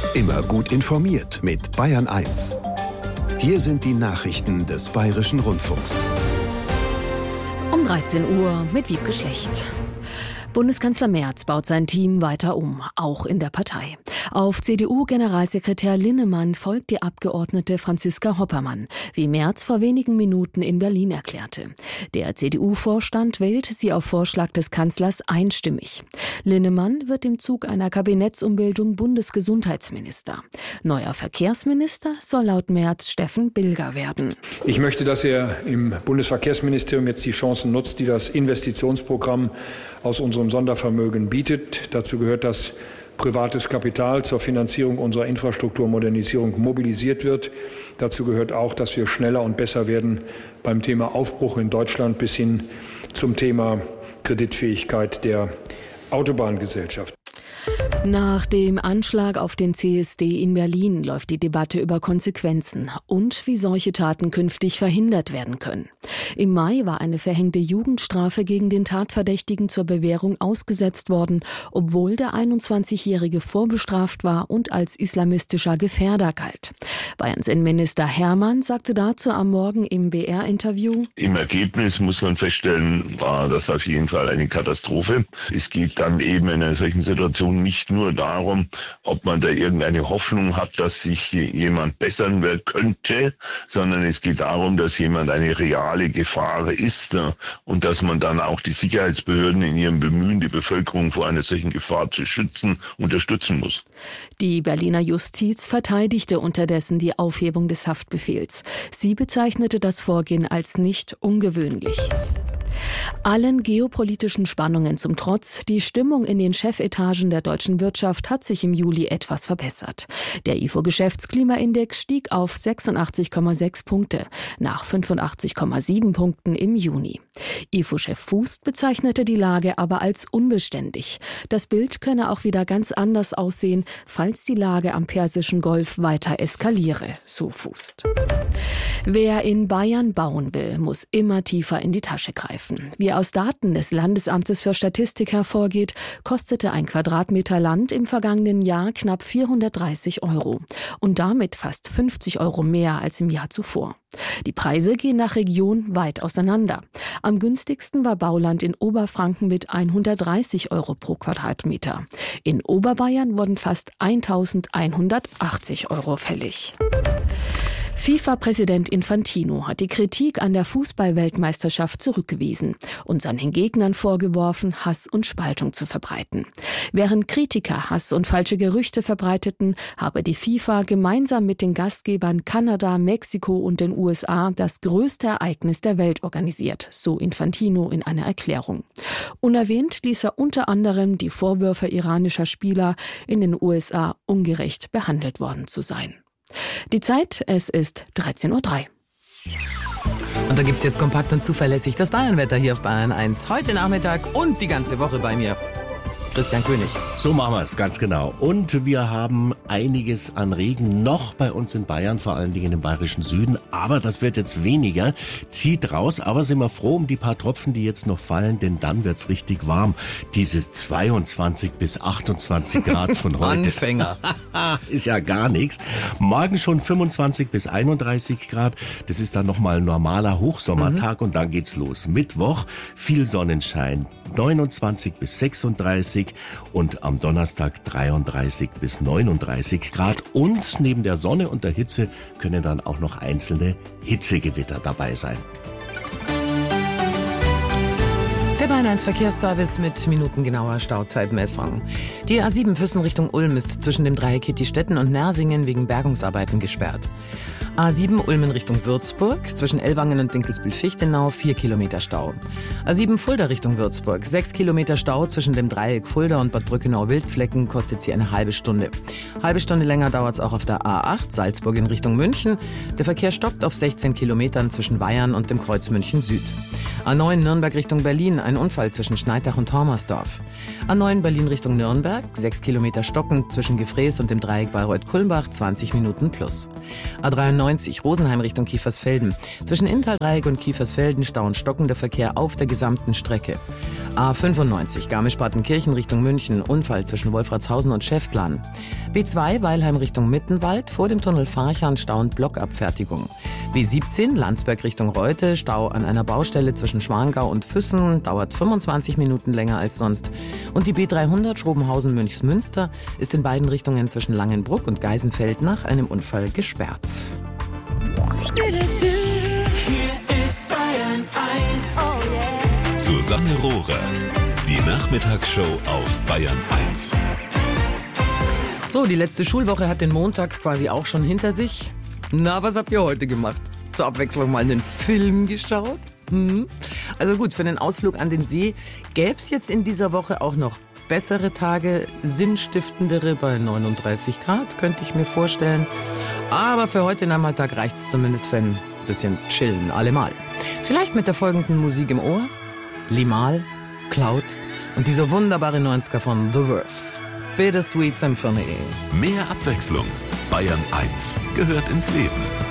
Immer gut informiert mit Bayern 1. Hier sind die Nachrichten des Bayerischen Rundfunks. Um 13 Uhr mit Wiebke Schlecht. Bundeskanzler Merz baut sein Team weiter um, auch in der Partei. Auf CDU-Generalsekretär Linnemann folgt die Abgeordnete Franziska Hoppermann, wie Merz vor wenigen Minuten in Berlin erklärte. Der CDU-Vorstand wählte sie auf Vorschlag des Kanzlers einstimmig. Linnemann wird im Zug einer Kabinettsumbildung Bundesgesundheitsminister. Neuer Verkehrsminister soll laut Merz Steffen Bilger werden. Ich möchte, dass er im Bundesverkehrsministerium jetzt die Chancen nutzt, die das Investitionsprogramm aus unserem Sondervermögen bietet. Dazu gehört, dass privates Kapital zur Finanzierung unserer Infrastrukturmodernisierung mobilisiert wird. Dazu gehört auch, dass wir schneller und besser werden beim Thema Aufbruch in Deutschland bis hin zum Thema Kreditfähigkeit der Autobahngesellschaft. Nach dem Anschlag auf den CSD in Berlin läuft die Debatte über Konsequenzen und wie solche Taten künftig verhindert werden können. Im Mai war eine verhängte Jugendstrafe gegen den Tatverdächtigen zur Bewährung ausgesetzt worden, obwohl der 21-Jährige vorbestraft war und als islamistischer Gefährder galt. Bayerns Innenminister Hermann sagte dazu am Morgen im BR-Interview: Im Ergebnis muss man feststellen, war das auf jeden Fall eine Katastrophe. Es geht dann eben in einer solchen Situation nicht nur darum, ob man da irgendeine Hoffnung hat, dass sich jemand bessern könnte, sondern es geht darum, dass jemand eine reale Gefahr ist und dass man dann auch die Sicherheitsbehörden in ihrem Bemühen, die Bevölkerung vor einer solchen Gefahr zu schützen, unterstützen muss. Die Berliner Justiz verteidigte unterdessen die Aufhebung des Haftbefehls. Sie bezeichnete das Vorgehen als nicht ungewöhnlich. Allen geopolitischen Spannungen zum Trotz, die Stimmung in den Chefetagen der deutschen Wirtschaft hat sich im Juli etwas verbessert. Der IFO-Geschäftsklimaindex stieg auf 86,6 Punkte, nach 85,7 Punkten im Juni. IFO-Chef Fußt bezeichnete die Lage aber als unbeständig. Das Bild könne auch wieder ganz anders aussehen, falls die Lage am Persischen Golf weiter eskaliere, so Fußt. Wer in Bayern bauen will, muss immer tiefer in die Tasche greifen. Wie aus Daten des Landesamtes für Statistik hervorgeht, kostete ein Quadratmeter Land im vergangenen Jahr knapp 430 € und damit fast 50 € mehr als im Jahr zuvor. Die Preise gehen nach Region weit auseinander. Am günstigsten war Bauland in Oberfranken mit 130 € pro Quadratmeter. In Oberbayern wurden fast 1.180 € fällig. FIFA-Präsident Infantino hat die Kritik an der Fußball-Weltmeisterschaft zurückgewiesen und seinen Gegnern vorgeworfen, Hass und Spaltung zu verbreiten. Während Kritiker Hass und falsche Gerüchte verbreiteten, habe die FIFA gemeinsam mit den Gastgebern Kanada, Mexiko und den USA das größte Ereignis der Welt organisiert, so Infantino in einer Erklärung. Unerwähnt ließ er unter anderem die Vorwürfe iranischer Spieler, in den USA ungerecht behandelt worden zu sein. Die Zeit, es ist 13:03 Uhr. Und da gibt es jetzt kompakt und zuverlässig das Bayernwetter hier auf Bayern 1. Heute Nachmittag und die ganze Woche bei mir. Christian König. So machen wir es, ganz genau. Und wir haben einiges an Regen noch bei uns in Bayern, vor allen Dingen im bayerischen Süden. Aber das wird jetzt weniger, zieht raus. Aber sind wir froh um die paar Tropfen, die jetzt noch fallen, denn dann wird's richtig warm. Diese 22 bis 28 Grad von heute. Anfänger. Ist ja gar nichts. Morgen schon 25 bis 31 Grad. Das ist dann nochmal ein normaler Hochsommertag und dann geht's los. Mittwoch viel Sonnenschein. 29 bis 36 und am Donnerstag 33 bis 39 Grad. Und neben der Sonne und der Hitze können dann auch noch einzelne Hitzegewitter dabei sein. Der Bayern 1 Verkehrsservice mit minutengenauer Stauzeitmessung. Die A7 Füssen Richtung Ulm ist zwischen dem Dreieck Hittistetten und Nersingen wegen Bergungsarbeiten gesperrt. A7 Ulmen Richtung Würzburg, zwischen Ellwangen und Dinkelsbühl-Fichtenau 4 Kilometer Stau. A7 Fulda Richtung Würzburg, 6 Kilometer Stau zwischen dem Dreieck Fulda und Bad Brückenau-Wildflecken, kostet sie eine halbe Stunde. Halbe Stunde länger dauert es auch auf der A8 Salzburg in Richtung München. Der Verkehr stockt auf 16 Kilometern zwischen Weyern und dem Kreuz München Süd. A9 Nürnberg Richtung Berlin, ein Unfall zwischen Schneidach und Hormersdorf. A9 Berlin Richtung Nürnberg, 6 Kilometer stockend zwischen Gefrees und dem Dreieck Bayreuth-Kulmbach, 20 Minuten plus. A93 Rosenheim Richtung Kiefersfelden. Zwischen Inntal-Dreieck und Kiefersfelden Stau und stockender Verkehr auf der gesamten Strecke. A95 Garmisch-Partenkirchen Richtung München, Unfall zwischen Wolfratshausen und Schäftlarn. B2 Weilheim Richtung Mittenwald, vor dem Tunnel Farchan Stau und Blockabfertigung. B17 Landsberg Richtung Reute, Stau an einer Baustelle zwischen Schwangau und Füssen, dauert 25 Minuten länger als sonst. Und die B300 Schrobenhausen-Münchsmünster ist in beiden Richtungen zwischen Langenbruck und Geisenfeld nach einem Unfall gesperrt. Susanne Rohrer, die Nachmittagsshow auf Bayern 1. So, die letzte Schulwoche hat den Montag quasi auch schon hinter sich. Na, was habt ihr heute gemacht? Zur Abwechslung mal einen Film geschaut? Also gut, für einen Ausflug an den See gäb's jetzt in dieser Woche auch noch bessere Tage, sinnstiftendere bei 39 Grad, könnte ich mir vorstellen. Aber für heute Nachmittag reicht's zumindest für ein bisschen chillen, allemal. Vielleicht mit der folgenden Musik im Ohr. Limahl, Cloud und dieser wunderbare 90er von The Verve. Bittersweet Symphony. Mehr Abwechslung. Bayern 1 gehört ins Leben.